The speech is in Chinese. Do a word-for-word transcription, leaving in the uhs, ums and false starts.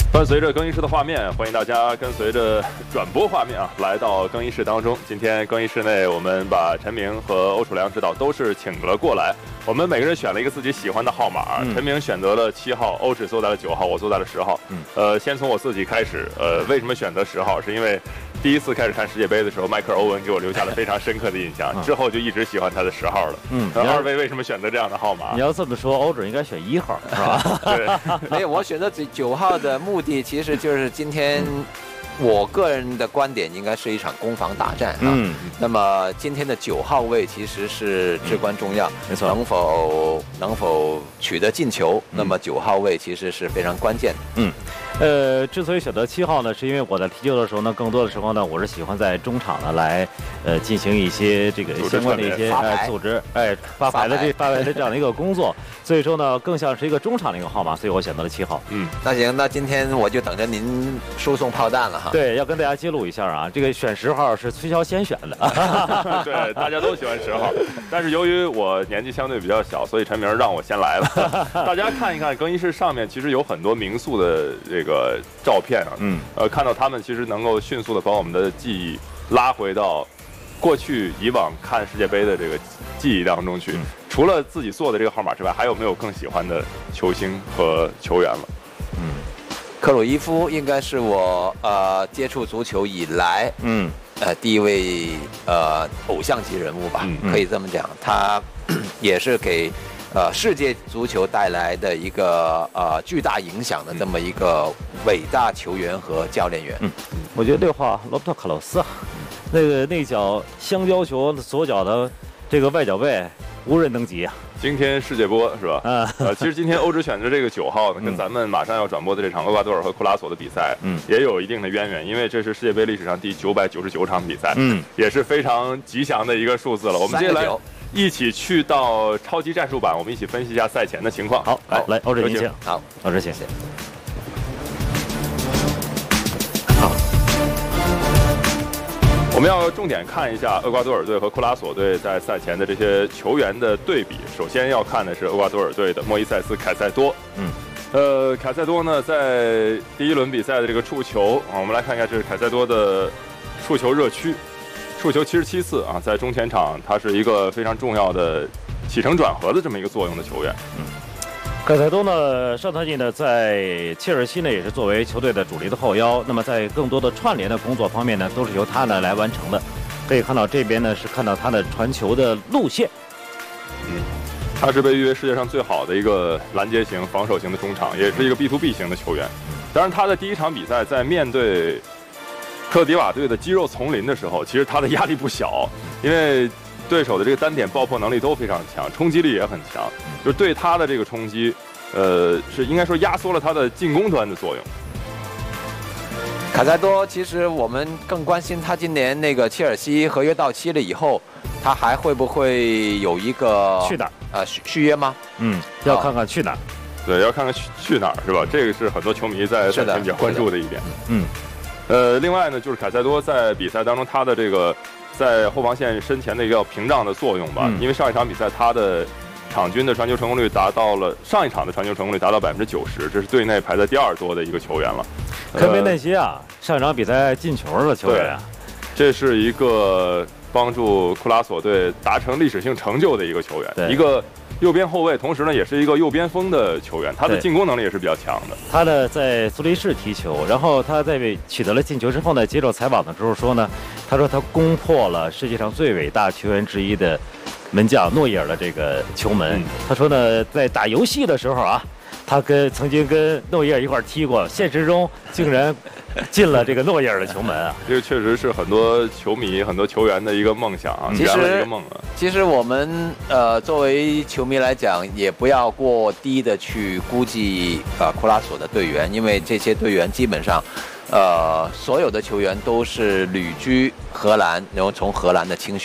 伴随着更衣室的画面，欢迎大家跟随着转播画面啊，来到更衣室当中。今天更衣室内，我们把陈明和欧楚良指导都是请了过来。我们每个人选了一个自己喜欢的号码，嗯、陈明选择了七号，欧只坐在了九号，我坐在了十号。嗯，呃，先从我自己开始。呃，为什么选择十号？是因为第一次开始看世界杯的时候，迈克尔·欧文给我留下了非常深刻的印象，之后就一直喜欢他的十号了。嗯，呃、二位为什么选择这样的号码？ 你要这么说，欧准应该选一号，是吧？ 对，没有，我选择九号的目的其实就是今天。我个人的观点应该是一场攻防大战啊。嗯，那么今天的九号位其实是至关重要，没错，能否能否取得进球，那么九号位其实是非常关键的。 嗯，呃，之所以选择七号呢，是因为我在踢球的时候呢，更多的时候呢，我是喜欢在中场呢来呃进行一些这个相关的一些呃组织，哎发牌的这发牌的这样的一个工作，所以说呢，更像是一个中场的一个号码，所以我选择了七号。 嗯，那行，那今天我就等着您输送炮弹了哈。 对，要跟大家揭露一下啊，这个选十号是崔潇先选的。 对，大家都喜欢十号，但是由于我年纪相对比较小，所以陈明让我先来了。大家看一看更衣室上面，其实有很多民宿的这个照片啊，嗯，呃，看到他们其实能够迅速的把我们的记忆拉回到过去以往看世界杯的这个记忆当中去。嗯、除了自己做的这个号码之外，还有没有更喜欢的球星和球员了？ 嗯。克鲁伊夫应该是我呃接触足球以来，嗯，呃第一位呃偶像级人物吧，嗯、可以这么讲。他也是给呃世界足球带来的一个呃巨大影响的这么一个伟大球员和教练员。嗯， 我觉得这话罗伯特·卡洛斯啊，那个那脚香蕉球左脚的这个外脚背无人能及啊。 今天世界波是吧？嗯，呃，其实今天欧指选择这个九号呢，跟咱们马上要转播的这场厄瓜多尔和库拉索的比赛，嗯，也有一定的渊源，因为这是世界杯历史上第九百九十九场比赛，嗯，也是非常吉祥的一个数字了。我们接下来一起去到超级战术版，我们一起分析一下赛前的情况。 好，来，来，欧指您请。 好， 欧指谢谢。 我们要重点看一下厄瓜多尔队和库拉索队在赛前的这些球员的对比。首先要看的是厄瓜多尔队的莫伊塞斯·凯塞多。嗯，呃，凯塞多呢，在第一轮比赛的这个触球啊，我们来看一看，这是凯塞多的触球热区，触球七十七次啊，在中前场他是一个非常重要的起承转合的这么一个作用的球员。嗯。 凯塞多呢，上赛季呢在切尔西呢也是作为球队的主力的后腰，那么在更多的串联的工作方面呢，都是由他呢来完成的。可以看到这边呢是看到他的传球的路线。 嗯，他是被誉为世界上最好的一个拦截型、防守型的中场，也是一个 B to B 型的球员。当然，他的第一场比赛在面对克迪瓦队的肌肉丛林的时候，其实他的压力不小，因为对手的这个单点爆破能力都非常强，冲击力也很强，就是对他的这个冲击，呃，是应该说压缩了他的进攻端的作用。 凯塞多其实我们更关心他今年那个切尔西合约到期了以后，他还会不会有一个去哪儿？ 呃，续续约吗？ 嗯，要看看去哪儿。 对，要看看去去哪儿是吧？这个是很多球迷在赛前比较关注的一点。嗯，呃，另外呢，就是凯塞多在比赛当中他的这个。在后防线身前的一个屏障的作用吧，嗯、因为上一场比赛他的场均的传球成功率达到了上一场的传球成功率达到百分之九十，这是队内排在第二多的一个球员了。 科梅内西啊，上一场比赛进球的球员啊， 这是一个帮助库拉索队达成历史性成就的一个球员，一个右边后卫，同时呢也是一个右边锋的球员，他的进攻能力也是比较强的。 他呢在苏黎世踢球，然后他在取得了进球之后呢，接受采访的时候说呢，他说他攻破了世界上最伟大球员之一的门将诺伊尔的这个球门。嗯、他说呢，在打游戏的时候啊，他跟曾经跟诺伊尔一块踢过，现实中竟然进了这个诺伊尔的球门啊！ 这个确实是很多球迷、很多球员的一个梦想啊，圆了一个梦啊。 其实我们呃作为球迷来讲，也不要过低的去估计呃库拉索的队员，因为这些队员基本上，呃所有的球员都是旅居荷兰，然后从荷兰的青训